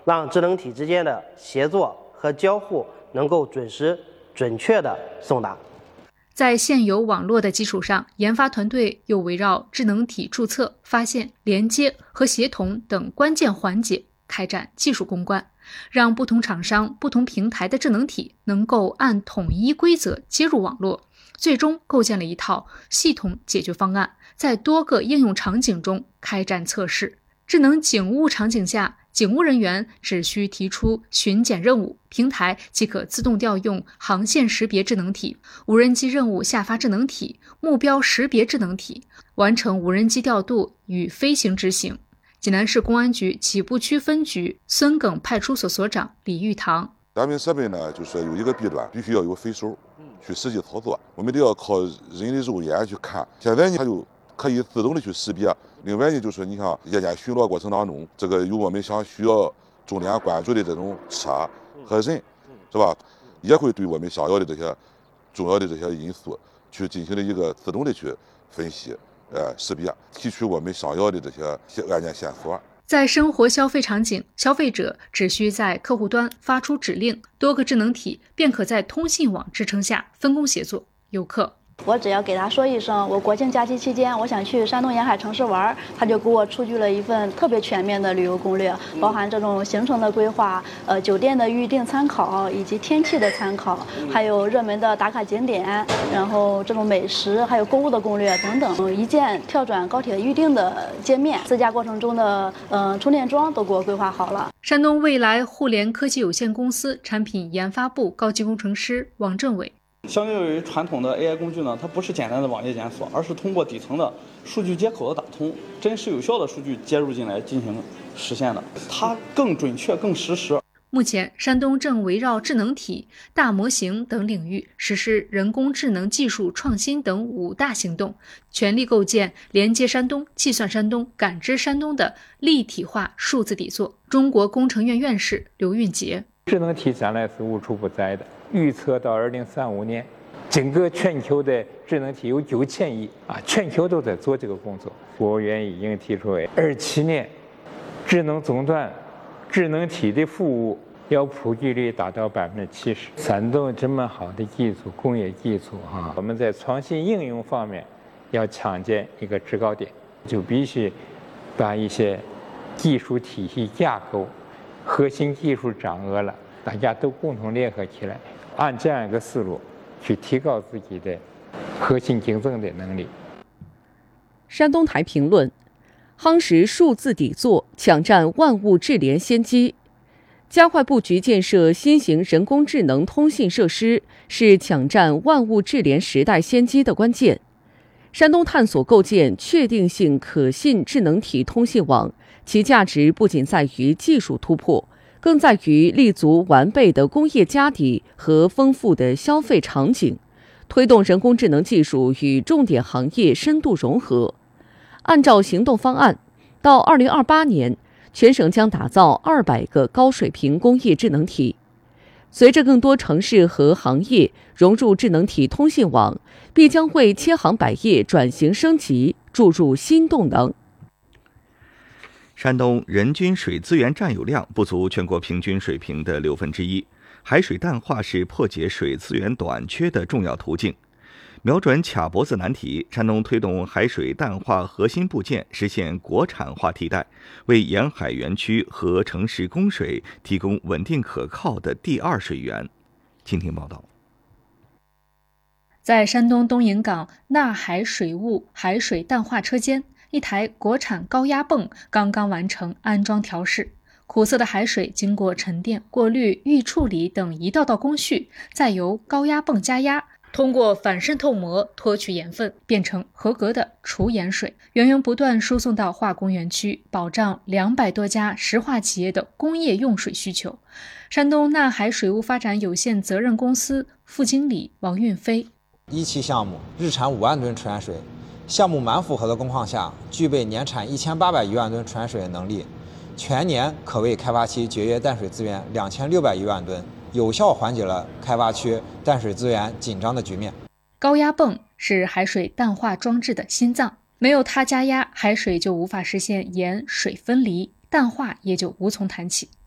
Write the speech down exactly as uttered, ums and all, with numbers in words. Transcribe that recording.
让智能体之间的协作和交互能够准时、准确地送达。 在现有网络的基础上，研发团队又围绕智能体注册、发现、连接和协同等关键环节开展技术攻关，让不同厂商、不同平台的智能体能够按统一规则接入网络，最终构建了一套系统解决方案，在多个应用场景中开展测试。智能警务场景下，警务人员只需提出巡检任务，平台即可自动调用航线识别智能体、无人机任务下发智能体、目标识别智能体，完成无人机调度与飞行执行。济南市公安局起步区分局孙耿派出所所长李玉堂： 咱们设备呢，就是有一个弊端，必须要有飞手去实际操作，我们都要靠人的肉眼去看。现在呢，它就可以自动的去识别。另外呢，就是你看夜间巡逻过程当中，这个有我们想需要重点关注的这种车和人，是吧？也会对我们想要的这些重要的这些因素去进行了一个自动的去分析、呃识别，提取我们想要的这些案件线索。 在生活消费场景，消费者只需在客户端发出指令，多个智能体便可在通信网支撑下分工协作。游客， 我只要给他说一声，我国庆假期期间我想去山东沿海城市玩，他就给我出具了一份特别全面的旅游攻略，包含这种行程的规划、呃酒店的预订参考，以及天气的参考，还有热门的打卡景点，然后这种美食，还有购物的攻略等等，一键跳转高铁预订的界面，自驾过程中的呃充电桩都给我规划好了。 山东未来互联科技有限公司产品研发部高级工程师王政伟。 相较于传统的 A I 工具呢，它不是简单的网页检索，而是通过底层的数据接口的打通，真实有效的数据接入进来进行实现的，它更准确、更实时。 目前，山东正围绕智能体、大模型等领域实施人工智能技术创新等五大行动，全力构建连接山东、计算山东、感知山东的立体化数字底座。中国工程院院士刘运杰： 智能体将来是无处不在的，预测到二零三五年，整个全球的智能体有九千亿啊，全球都在做这个工作。国务院已经提出，二七年智能终端、智能体的服务要普及率达到百分之七十。山东这么好的技术、工业技术哈，我们在创新应用方面要抢建一个制高点，就必须把一些技术体系架构、核心技术掌握了，大家都共同联合起来，按这样一个思路去提高自己的核心竞争的能力。 山东台评论：夯实数字底座，抢占万物智联先机。加快布局建设新型人工智能通信设施，是抢占万物智联时代先机的关键。山东探索构建确定性可信智能体通信网，其价值不仅在于技术突破，更在于立足完备的工业家底和丰富的消费场景，推动人工智能技术与重点行业深度融合。按照行动方案，到二零二八年，全省将打造二百个高水平工业智能体。随着更多城市和行业融入智能体通信网，必将为千行百业转型升级注入新动能。 山东人均水资源占有量不足全国平均水平的六分之一，海水淡化是破解水资源短缺的重要途径。瞄准卡脖子难题，山东推动海水淡化核心部件实现国产化替代，为沿海园区和城市供水提供稳定可靠的第二水源。请听报道。 在山东东引港纳海水务海水淡化车间，一台国产高压泵刚刚完成安装调试。苦涩的海水经过沉淀、过滤、预处理等一道道工序，再由高压泵加压，通过反渗透膜脱去盐分，变成合格的除盐水，源源不断输送到化工园区，保障两百多家石化企业的工业用水需求。山东纳海水务发展有限责任公司副经理王运飞： 一期项目日产五万吨纯盐水，项目满负荷的工况下，具备年产一千八百余万吨纯盐水的能力，全年可为开发区节约淡水资源两千六百余万吨，有效缓解了开发区淡水资源紧张的局面。 高压泵是海水淡化装置的心脏，没有它加压，海水就无法实现盐水分离，淡化也就无从谈起。